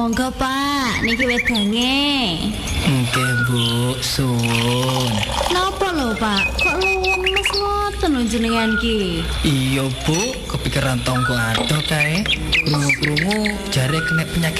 Monggo Pak, niki wedange. Nggih, Bu, suwun. Napa lho Pak? Kok lemes ngoten lho jenengan ki? Iya, Bu, kepikiran tonggo adoh kae. Krungu-krungu jare kena penyakit